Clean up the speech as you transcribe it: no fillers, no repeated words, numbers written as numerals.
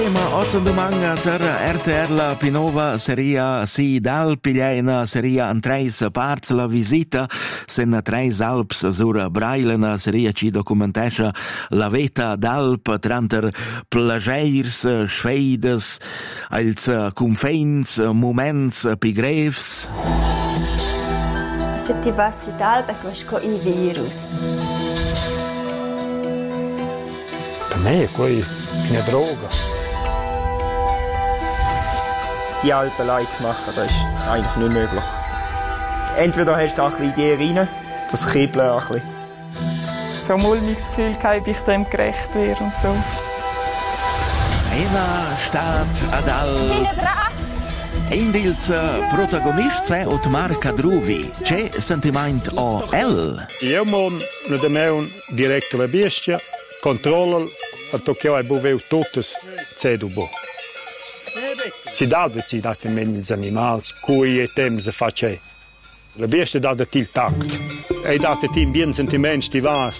Ma oggi domani per RTL Pinova seria si dal pigliena seria in treis parts la visita sen treis Alps sur Brailena seria ci documentescha la veta d'Alp tranter plageirs, schweides als confeins, moments pigrevs. Se ti va si dal becco il virus. Per me è poi eine Droge. Die Alpenleute zu machen, das ist eigentlich nicht möglich. Entweder hast du auch ein bisschen Idee rein, das Kribbeln ein bisschen. So ein mulmiges Gefühl, ob ich dem gerecht wäre und so. Ena stat ad Alp. Indils protagonist è Otmar Kadruvi. C'è sentimento o el? Io mon da me direct la bestia, controlla, tocchiò e buveu tuttes, cedubo. Si dava ci date meni gli animali, cui e temse face. La bestia dà il tact. E date ti bien sentimenti ti vas,